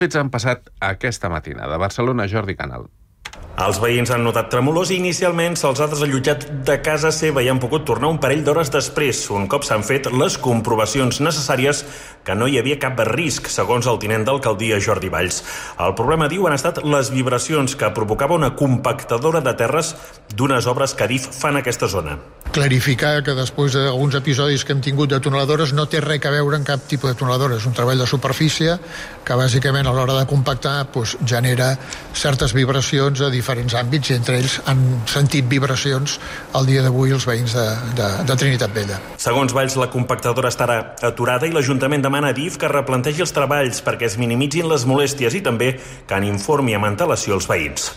fets han passat aquesta matinada. A Barcelona, Jordi Canal. Els veïns han notat tremolors i inicialment se'ls ha desallotjat de casa seva i han pogut tornar un parell d'hores després, un cop s'han fet les comprovacions necessàries que no hi havia cap risc, segons el tinent d'alcaldia Jordi Valls. El problema, diu, han estat les vibracions que provocava una compactadora de terres d'unes obres que Adif fa en aquesta zona. Clarificar que després d'alguns episodis que hem tingut de tuneladores no té res a veure amb cap tipus de tuneladora. És un treball de superfície que bàsicament a l'hora de compactar genera certes vibracions a diferents àmbits i entre ells han sentit vibracions al dia d'avui els veïns de Trinitat Vella. Segons Valls, la compactadora estarà aturada i l'Ajuntament demana a Adif que replantegi els treballs perquè es minimitzin les molèsties i també que n'informi amb antelació els veïns.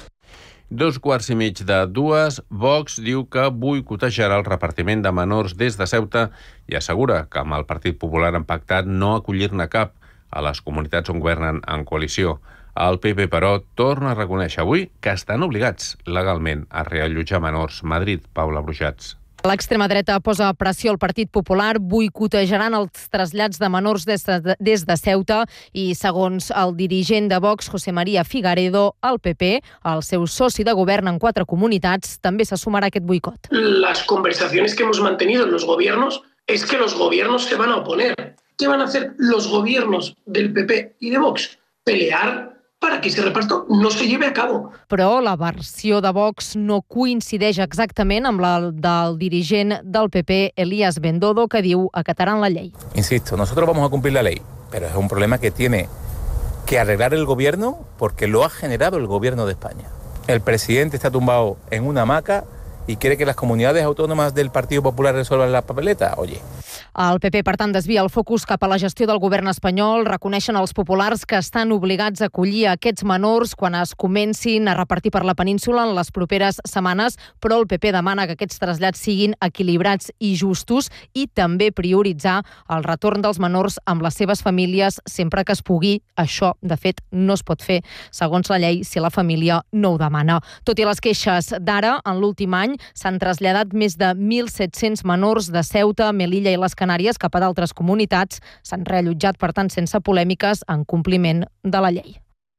2:15, Vox diu que boicotejarà el repartiment de menors des de Ceuta i assegura que amb el Partit Popular han pactat no acollir-ne cap a les comunitats on governen en coalició. El PP, però, torna a reconèixer avui que estan obligats legalment a reallotjar menors. Madrid, Paula Bruixats. L'extrema dreta posa pressió al Partit Popular, boicotejaran els trasllats de menors des de Ceuta i, segons el dirigent de Vox, José María Figaredo, el PP, el seu soci de govern en 4 comunitats, també se sumarà a aquest boicot. Las conversaciones que hemos mantenido en los gobiernos es que los gobiernos se van a oponer. ¿Qué van a hacer los gobiernos del PP y de Vox? Pelear para que ese reparto no se lleve a cabo. Però la versió de Vox no coincideix exactament amb la del dirigent del PP, Elías Bendodo, que diu acataran la llei. Insisto, nosotros vamos a cumplir la ley, pero es un problema que tiene que arreglar el gobierno porque lo ha generado el gobierno de España. El presidente está tumbado en una hamaca y quiere que las comunidades autónomas del Partido Popular resuelvan la papeleta. Oye. El PP, per tant, desvia el focus cap a la gestió del govern espanyol. Reconeixen els populars que estan obligats a acollir aquests menors quan es comencin a repartir per la península en les properes setmanes, però el PP demana que aquests trasllats siguin equilibrats i justos i també prioritzar el retorn dels menors amb les seves famílies sempre que es pugui. Això, de fet, no es pot fer, segons la llei, si la família no ho demana. Tot i les queixes d'ara, en l'últim any s'han traslladat més de 1.700 menors de Ceuta, Melilla i les Canàries cap a d'altres comunitats. S'han reallotjat, per tant, sense polèmiques, en compliment de la llei.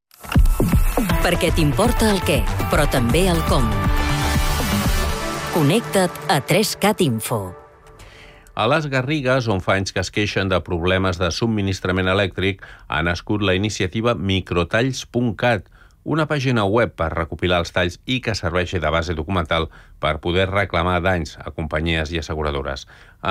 Perquè t'importa el què, però també el com. Connecta't a 3cat Info. A les Garrigues, on fa anys que es queixen de problemes de subministrament elèctric, ha nascut la iniciativa microtalls.cat, una pàgina web per recopilar els talls i que serveixi de base documental per poder reclamar danys a companyies i asseguradores.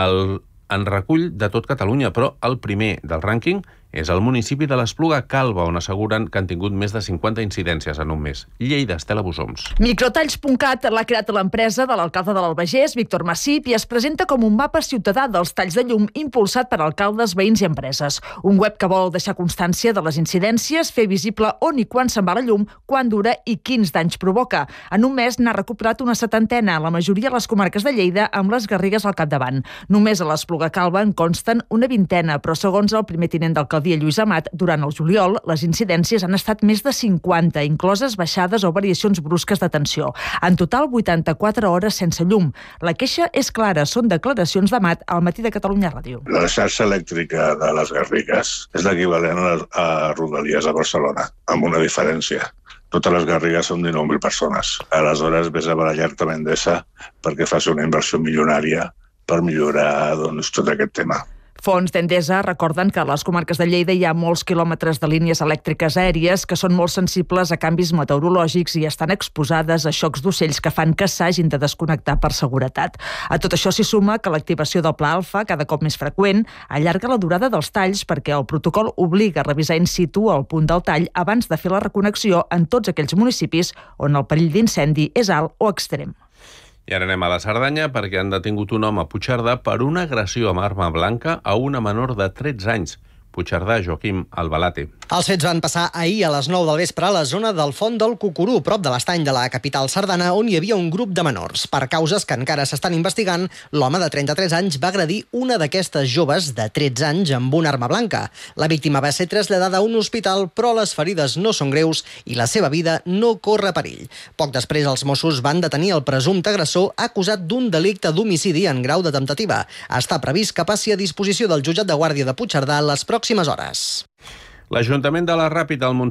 En recull de tot Catalunya, però el primer del rànquing és el municipi de l'Espluga Calba, on asseguren que han tingut més de 50 incidències en un mes. Lleida, Estela Busoms. Microtalls.cat l'ha creat l'empresa de l'alcalde de l'Albagés, Víctor Massip, i es presenta com un mapa ciutadà dels talls de llum impulsat per alcaldes, veïns i empreses. Un web que vol deixar constància de les incidències, fer visible on i quan se'n va la llum, quan dura i quins danys provoca. En un mes n'ha recuperat una 70, la majoria a les comarques de Lleida, amb les Garrigues al capdavant. Només a l'Espluga Calba en consten una 20, però segons el primer tinent d'alcaldia Lluís Amat, durant el juliol les incidències han estat més de 50, incloses baixades o variacions brusques de tensió. En total, 84 hores sense llum. La queixa és clara, són declaracions d'Amat al Matí de Catalunya Ràdio. La xarxa elèctrica de les Garrigues és l'equivalent a Rodalies a Barcelona, amb una diferència. Totes les Garrigues són 19.000 persones. Aleshores, vés a barallar-te amb Endesa perquè faci una inversió milionària per millorar tot aquest tema. Fons d'Endesa recorden que a les comarques de Lleida hi ha molts quilòmetres de línies elèctriques aèries que són molt sensibles a canvis meteorològics i estan exposades a xocs d'ocells que fan que s'hagin de desconnectar per seguretat. A tot això s'hi suma que l'activació del Pla Alfa, cada cop més freqüent, allarga la durada dels talls perquè el protocol obliga a revisar in situ el punt del tall abans de fer la reconnexió en tots aquells municipis on el perill d'incendi és alt o extrem. I ara anem a la Cerdanya perquè han detingut un home a Puigcerdà per una agressió amb arma blanca a una menor de 13 anys. Puigcerdà, Joaquim Albalate. Els fets van passar ahir a les 9 del vespre a la zona del Font del Cucurú, prop de l'estany de la capital sardana, on hi havia un grup de menors. Per causes que encara s'estan investigant, l'home de 33 anys va agredir una d'aquestes joves de 13 anys amb una arma blanca. La víctima va ser traslladada a un hospital, però les ferides no són greus i la seva vida no corre perill. Poc després, els Mossos van detenir el presumpte agressor acusat d'un delicte d'homicidi en grau de temptativa. Està previst que passi a disposició del jutjat de guàrdia de Puigcerdà les pròximes hores. L'Ajuntament de la Ràpita al Montseny